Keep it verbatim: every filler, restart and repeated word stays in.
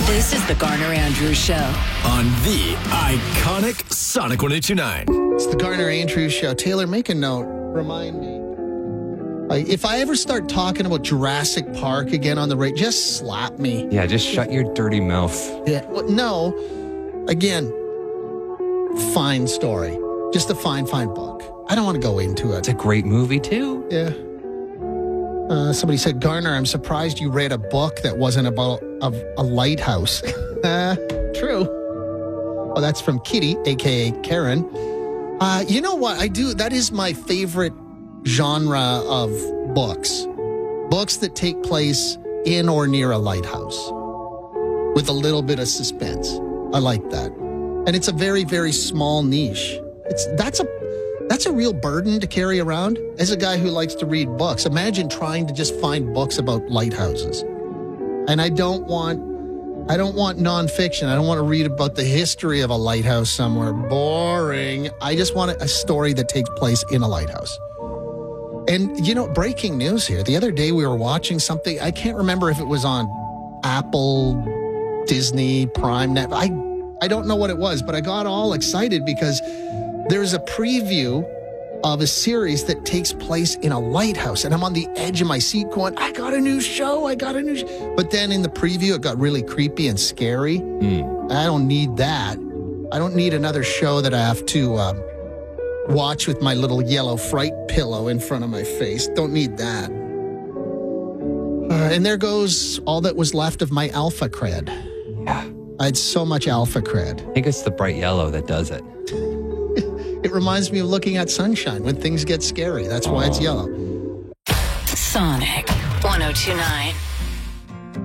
This is the Garner Andrews Show on the iconic Sonic one oh two nine. It's the Garner Andrews Show. Taylor, make a note. Remind me. Like, if I ever start talking about Jurassic Park again on the radio, just slap me. Yeah, just shut your dirty mouth. Yeah. Well, no. Again, fine story. Just a fine, fine book. I don't want to go into it. It's a great movie, too. Yeah. Uh, somebody said, Garner, I'm surprised you read a book that wasn't about a, a lighthouse. uh, true. Oh, that's from Kitty, a k a. Karen. Uh, you know what? I do. That is my favorite genre of books. Books that take place in or near a lighthouse with a little bit of suspense. I like that. And it's a very, very small niche. It's that's a that's a real burden to carry around as a guy who likes to read books. Imagine trying to just find books about lighthouses. And I don't want I don't want nonfiction. I don't want to read about the history of a lighthouse somewhere. Boring. I just want a story that takes place in a lighthouse. And, you know, breaking news here. The other day we were watching something. I can't remember if it was on Apple, Disney, Prime, Net. I, I don't know what it was, but I got all excited because there's a preview of a series that takes place in a lighthouse. And I'm on the edge of my seat going, I got a new show. I got a new show. But then in the preview, it got really creepy and scary. Mm. I don't need that. I don't need another show that I have to um, watch with my little yellow fright pillow in front of my face. Don't need that. Uh, and there goes all that was left of my alpha cred. Yeah. I had so much alpha cred. I think it's the bright yellow that does it. It reminds me of looking at sunshine when things get scary. That's why oh. it's yellow. Sonic one oh two nine.